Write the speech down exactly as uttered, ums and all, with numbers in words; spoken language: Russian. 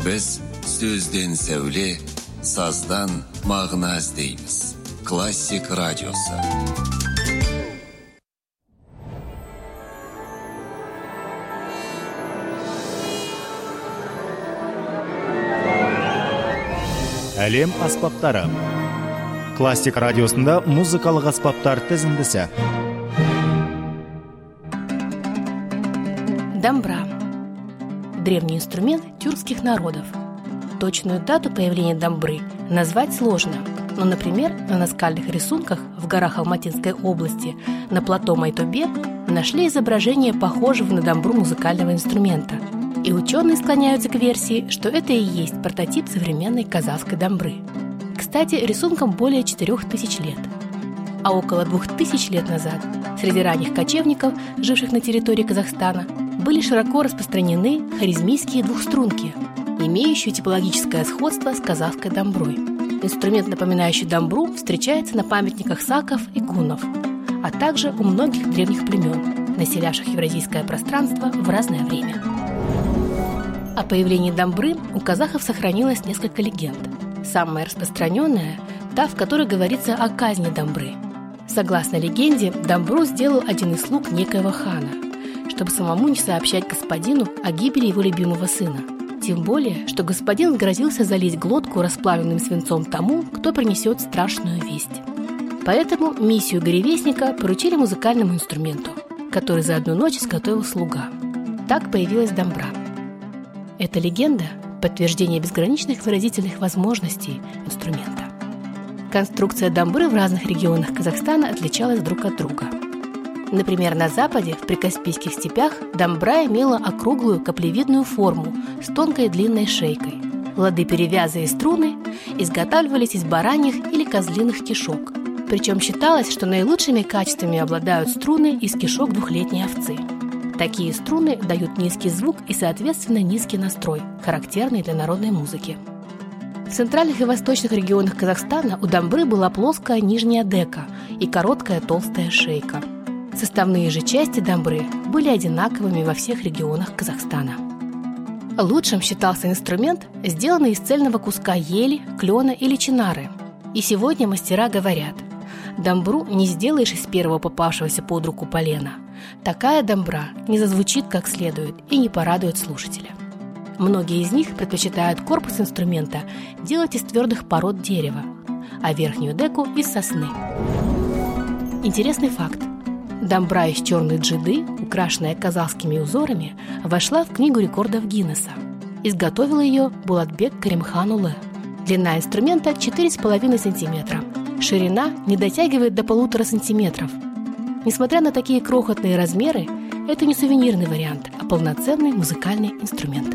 Біз сөзден сәуле, саздан мағына іздейміз. Классик радиосы. Әлем аспаптары. Классик радиосында музыкалық аспаптар тізіндісі. Домбра. Древний инструмент тюркских народов. Точную дату появления домбры назвать сложно, но, например, на наскальных рисунках в горах Алматинской области на плато Майтобе нашли изображение похожего на домбру музыкального инструмента. И ученые склоняются к версии, что это и есть прототип современной казахской домбры. Кстати, рисункам более четырех тысяч лет. А около двух тысяч лет назад среди ранних кочевников, живших на территории Казахстана, были широко распространены хорезмийские двухструнки, имеющие типологическое сходство с казахской домброй. Инструмент, напоминающий домбру, встречается на памятниках саков и гуннов, а также у многих древних племен, населявших евразийское пространство в разное время. О появлении домбры у казахов сохранилось несколько легенд. Самая распространенная – та, в которой говорится о казни домбры. Согласно легенде, домбру сделал один из слуг некоего хана, чтобы самому не сообщать господину о гибели его любимого сына. Тем более, что господин грозился залить глотку расплавленным свинцом тому, кто принесет страшную весть. Поэтому миссию горевестника поручили музыкальному инструменту, который за одну ночь изготовил слуга. Так появилась домбра. Эта легенда – подтверждение безграничных выразительных возможностей инструмента. Конструкция домбры в разных регионах Казахстана отличалась друг от друга. Например, на западе, в прикаспийских степях, домбра имела округлую каплевидную форму с тонкой длинной шейкой. Лады перевяза и струны изготавливались из бараньих или козлиных кишок. Причем считалось, что наилучшими качествами обладают струны из кишок двухлетней овцы. Такие струны дают низкий звук и, соответственно, низкий настрой, характерный для народной музыки. В центральных и восточных регионах Казахстана у домбры была плоская нижняя дека и короткая толстая шейка. Составные же части домбры были одинаковыми во всех регионах Казахстана. Лучшим считался инструмент, сделанный из цельного куска ели, клена или чинары. И сегодня мастера говорят: домбру не сделаешь из первого попавшегося под руку полена. Такая домбра не зазвучит как следует и не порадует слушателя. Многие из них предпочитают корпус инструмента делать из твердых пород дерева, а верхнюю деку – из сосны. Интересный факт. Домбра из черной джиды, украшенная казахскими узорами, вошла в книгу рекордов Гиннесса. Изготовил ее Булатбек Каримхан-улы. Длина инструмента четыре с половиной сантиметра. Ширина не дотягивает до полутора сантиметров. Несмотря на такие крохотные размеры, это не сувенирный вариант, а полноценный музыкальный инструмент.